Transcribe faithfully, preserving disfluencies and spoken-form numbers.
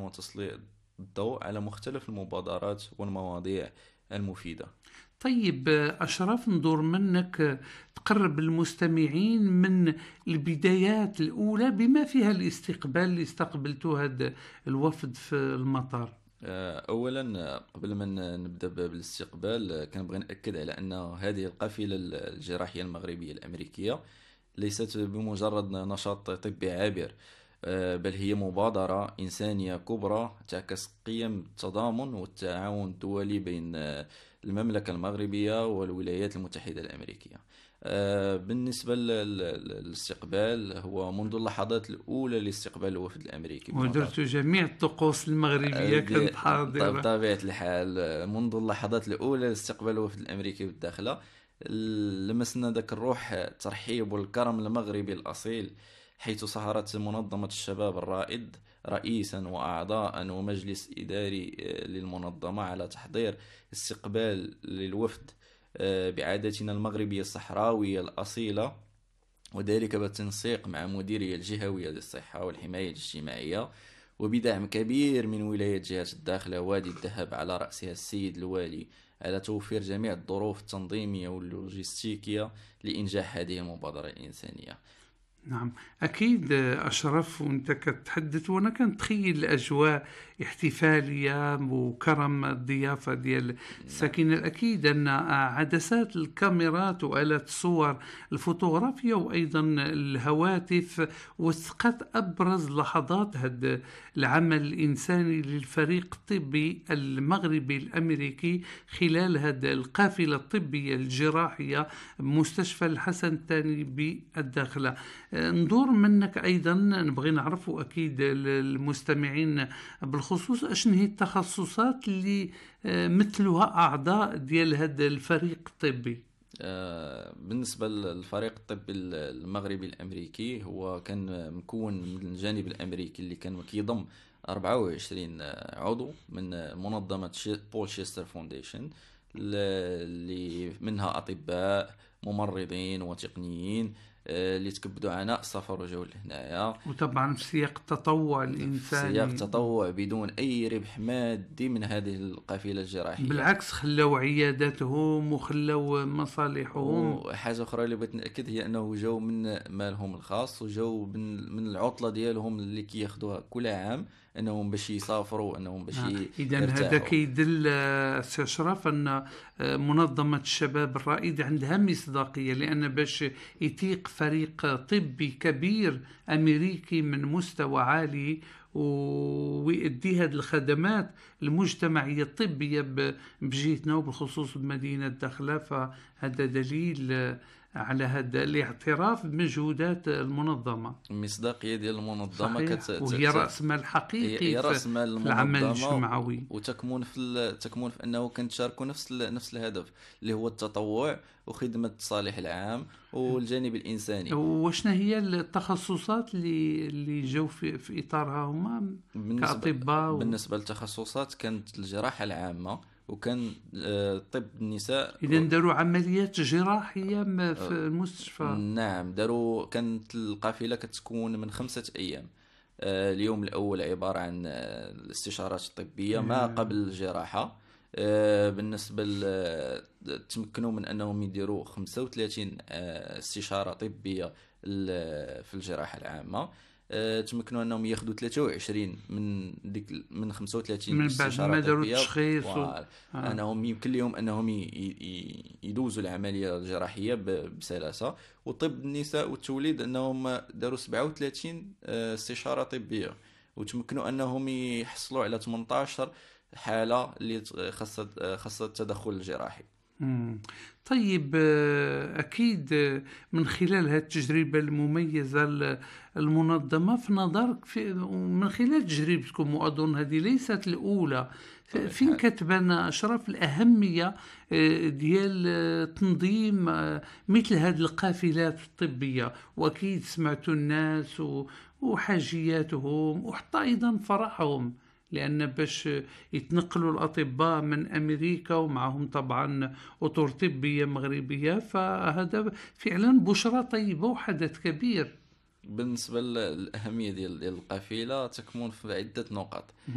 وتسليط الضوء على مختلف المبادرات والمواضيع المفيدة. طيب أشرف، ندور منك تقرب المستمعين من البدايات الأولى بما فيها الاستقبال اللي استقبلته هذا الوفد في المطار. اولا قبل ما نبدا بالاستقبال كنبغي ناكد على ان هذه القافله الجراحيه المغربيه الامريكيه ليست بمجرد نشاط طبي عابر، بل هي مبادره انسانيه كبرى تعكس قيم التضامن والتعاون الدولي بين المملكه المغربيه والولايات المتحده الامريكيه. بالنسبة للاستقبال، هو منذ اللحظات الأولى لاستقبال الوفد الأمريكي ودرت جميع الطقوس المغربية كنت حاضرة بطبيعة الحال. منذ اللحظات الأولى لاستقبال الوفد الأمريكي بالداخلة لمسنا ذاك الروح الترحيب والكرم المغربي الأصيل، حيث سهرت منظمة الشباب الرائد رئيسا وأعضاء ومجلس إداري للمنظمة على تحضير استقبال للوفد بعادتنا المغربية الصحراوية الأصيلة، وذلك بالتنسيق مع مديرية الجهوية للصحة والحماية الاجتماعية، وبدعم كبير من ولاية جهة الداخلة وادي الذهب على رأسها السيد الوالي، على توفير جميع الظروف التنظيمية واللوجستيكية لإنجاح هذه المبادرة الإنسانية. نعم أكيد أشرف، وأنت كتحدث وأنا كنتخيل الأجواء احتفالية وكرم الضيافة ديال الساكنة. الأكيد أن عدسات الكاميرات وآلات الصور الفوتوغرافية وأيضا الهواتف وثقت أبرز لحظات هذا العمل الإنساني للفريق الطبي المغربي الأمريكي خلال هذه القافلة الطبية الجراحية بمستشفى الحسن الثاني بالداخلة. ندور منك أيضا نبغي نعرف أكيد المستمعين بالخصوص أشن هي التخصصات اللي مثلها أعضاء ديال هذا الفريق الطبي. بالنسبة للفريق الطبي المغربي الأمريكي، هو كان مكون من الجانب الأمريكي اللي كان كيضم أربعة وعشرين عضو من منظمة بول شيستر فونديشن، اللي منها أطباء ممرضين وتقنيين اللي تكبدوا عناء السفر وجاوا لهنايا، وطبعا في سياق التطوع الإنساني، سياق تطوع بدون أي ربح مادي من هذه القافلة الجراحية. بالعكس خلوا عياداتهم وخلوا مصالحهم. وحاجة أخرى اللي بغيت نأكد هي أنه جاوا من مالهم الخاص، وجاوا من العطلة ديالهم اللي كياخدوها كل عام، أنهم باش يسافروا، أنهم باش آه. يرتاحوا. إذن هذا كيدل سي أشرف أن منظمة الشباب الرائد عندها مصداقية، لأن باش يتيق فريق طبي كبير أمريكي من مستوى عالي ويؤدي هذه الخدمات المجتمعية الطبية بجهتنا وبالخصوص بمدينة داخلة، فهذا دليل على هذا الاعتراف بمجهودات المنظمة، المصداقية ديال المنظمة كت... وهي رأس مال حقيقي هي رأس مال في العمل الجمعوي، وتكمن في ال... تكمن في أنه كنتشاركوا نفس ال... نفس الهدف اللي هو التطوع وخدمة الصالح العام والجانب الإنساني. وشنا هي التخصصات اللي اللي جو في, في إطارها هما كأطباء؟ و... بالنسبة للتخصصات كانت الجراحة العامة، وكان طب النساء. إذا داروا عمليات جراحية في المستشفى؟ نعم داروا. كانت القافلة كتكون من خمسة أيام. اليوم الأول عبارة عن الاستشارات الطبية ما قبل الجراحة. بالنسبة تمكنوا من أنهم يديروا خمسة وثلاثين استشارة طبية في الجراحة العامة. تمكنوا انهم ياخذوا ثلاثة وعشرين من ديك من خمسة وثلاثين من بعد ما داروا التشخيص و... آه. انهم يمكن لهم انهم يدوزوا العمليه الجراحيه بسلاسه. وطب النساء والتوليد انهم داروا سبعة وثلاثين استشاره طبيه، وتمكنوا انهم يحصلوا على ثمانية عشر حاله اللي خاصه خاصه التدخل الجراحي. مم. طيب أكيد من خلال هذه التجربة المميزة المنظمة في نظرك في من خلال تجربتكم، وأظن هذه ليست الأولى، فين كتبان أشرف الأهمية ديال تنظيم مثل هذه القافلات الطبية؟ وأكيد سمعتوا الناس وحاجياتهم وحتى أيضا فرحهم، لأن باش يتنقلوا الأطباء من أمريكا ومعهم طبعا أطر طبية مغربية، فهذا فعلا بشرى طيبة وحدث كبير. بالنسبة للأهمية ديال القافلة تكمن في عدة نقاط.